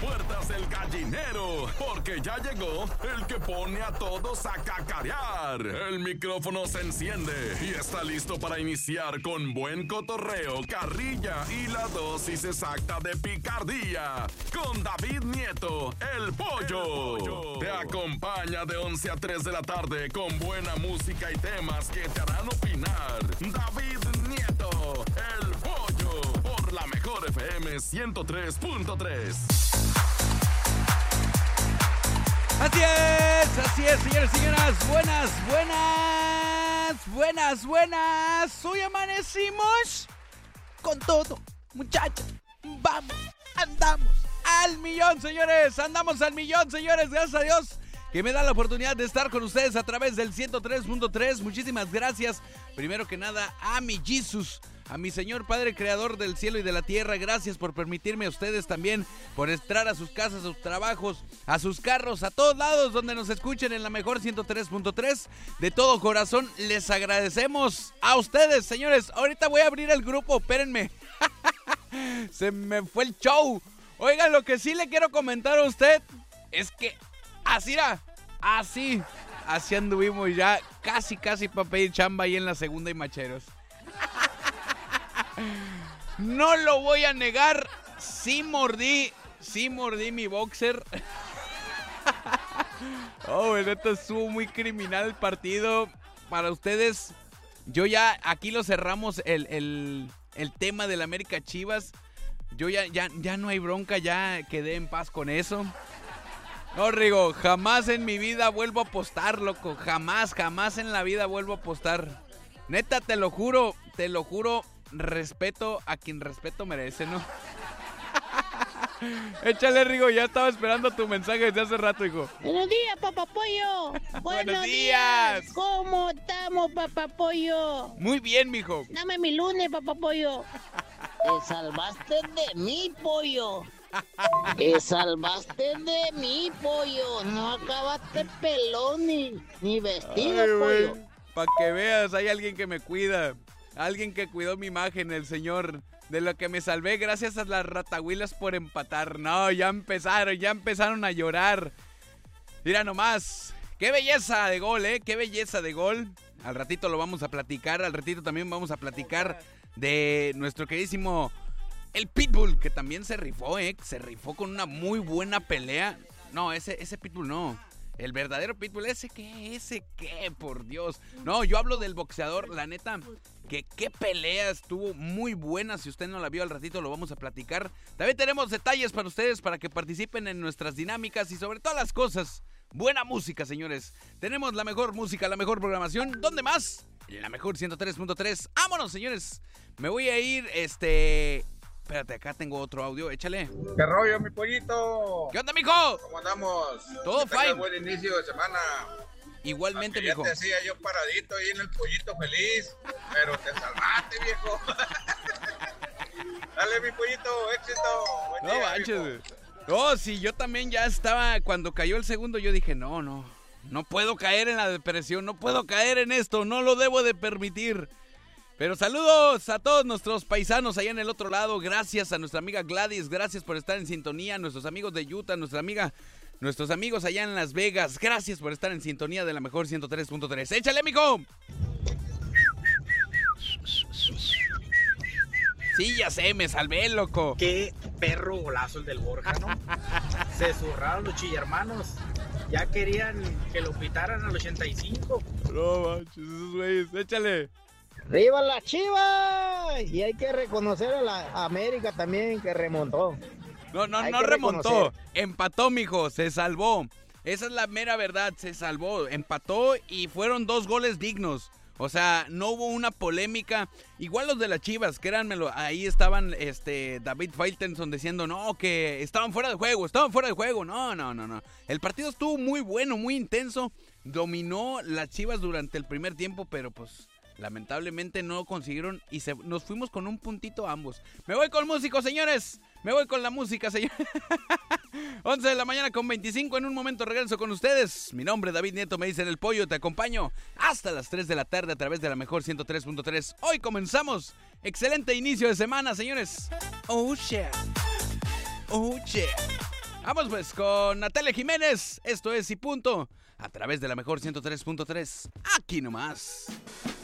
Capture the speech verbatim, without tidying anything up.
puertas del gallinero, porque ya llegó el que pone a todos a cacarear. El micrófono se enciende y está listo para iniciar con buen cotorreo, carrilla y la dosis exacta de picardía. Con David Nieto, el pollo. El pollo. Te acompaña de once a tres de la tarde con buena música y temas que te harán opinar. David Nieto, el pollo, por la mejor F M ciento tres punto tres. Así es, así es, señores y señoras. Buenas, buenas, buenas, buenas. Hoy amanecimos con todo, muchachos. Vamos, andamos al millón, señores. Andamos al millón, señores. Gracias a Dios que me da la oportunidad de estar con ustedes a través del ciento tres punto tres. Muchísimas gracias. Primero que nada, a mi Jesús, a mi Señor Padre Creador del cielo y de la tierra. Gracias por permitirme a ustedes también, por entrar a sus casas, a sus trabajos, a sus carros, a todos lados donde nos escuchen en la mejor ciento tres punto tres. De todo corazón les agradecemos a ustedes, señores. Ahorita voy a abrir el grupo, espérenme. Se me fue el show. Oigan, lo que sí le quiero comentar a usted es que así era, así, así anduvimos ya casi, casi para pedir chamba ahí en la segunda y Macheros. No lo voy a negar, sí mordí, sí mordí mi boxer. Oh, neta, estuvo muy criminal el partido. Para ustedes, yo ya, aquí lo cerramos el, el, el tema del América Chivas. Yo ya, ya, ya no hay bronca, ya quedé en paz con eso. No, Rigo, jamás en mi vida vuelvo a apostar, loco. Jamás, jamás en la vida vuelvo a apostar. Neta, te lo juro, te lo juro. Respeto a quien respeto merece, ¿no? Échale, Rigo, ya estaba esperando tu mensaje desde hace rato, hijo. Buenos días, papapollo. Buenos, Buenos días. días. ¿Cómo estamos, papapollo? Muy bien, mijo. Dame mi lunes, papapollo. Te salvaste de mí, pollo. Te salvaste de mí, pollo. No acabaste pelón ni, ni vestido, Ay, pollo. Para que veas, hay alguien que me cuida. Alguien que cuidó mi imagen, el señor. De lo que me salvé gracias a las ratahuilas por empatar. No, ya empezaron, ya empezaron a llorar. Mira nomás. Qué belleza de gol, ¿eh? Qué belleza de gol. Al ratito lo vamos a platicar. Al ratito también vamos a platicar de nuestro queridísimo el Pitbull, que también se rifó, ¿eh? Se rifó con una muy buena pelea. No, ese, ese Pitbull no. El verdadero Pitbull, ¿ese qué? ¿Ese qué? Por Dios. No, yo hablo del boxeador, la neta, que qué pelea estuvo muy buena. Si usted no la vio, al ratito lo vamos a platicar. También tenemos detalles para ustedes, para que participen en nuestras dinámicas y sobre todas las cosas, buena música, señores. Tenemos la mejor música, la mejor programación. ¿Dónde más? En la mejor ciento tres punto tres. ¡Vámonos, señores! Me voy a ir, este... Espérate, acá tengo otro audio, échale. ¿Qué rollo, mi pollito? ¿Qué onda, mijo? ¿Cómo andamos? Todo Que tengas fine. buen inicio de semana. Igualmente, Aunque ya mijo. te decía yo paradito ahí en el pollito feliz, pero te salvaste, viejo. Dale, mi pollito, éxito. Buen No día, manches, viejo. güey. No, sí, yo también ya estaba, cuando cayó el segundo, yo dije, no, no, no puedo caer en la depresión, no puedo caer en esto, no lo debo de permitir. Pero saludos a todos nuestros paisanos allá en el otro lado. Gracias a nuestra amiga Gladys, gracias por estar en sintonía. Nuestros amigos de Utah, nuestra amiga, nuestros amigos allá en Las Vegas. Gracias por estar en sintonía de la mejor ciento tres punto tres. ¡Échale, mijo! Sí, ya sé, me salvé, loco. Qué perro golazo el del Borja, ¿no? Se zurraron los chillermanos. Ya querían que lo pitaran al ochenta y cinco. No manches, esos güeyes, échale. ¡Arriba la Chivas! Y hay que reconocer a la América también, que remontó. No, no, Hay no que remontó. reconocer. Empató, mijo, se salvó. Esa es la mera verdad, se salvó. Empató y fueron dos goles dignos. O sea, no hubo una polémica. Igual los de las Chivas, créanmelo, ahí estaban este David Faitelson diciendo, no, que estaban fuera de juego, estaban fuera de juego. No, no, no, no. El partido estuvo muy bueno, muy intenso. Dominó las Chivas durante el primer tiempo, pero pues lamentablemente no consiguieron y se, nos fuimos con un puntito ambos. Me voy con músicos, señores. Me voy con la música, señores. once de la mañana con veinticinco. En un momento regreso con ustedes. Mi nombre es David Nieto, me dicen el pollo. Te acompaño hasta las tres de la tarde a través de la mejor ciento tres punto tres. Hoy comenzamos. Excelente inicio de semana, señores. Oh, yeah. Oh, yeah. Vamos pues con Natalia Jiménez. Esto es Y Punto. A través de la mejor ciento tres punto tres. Aquí nomás.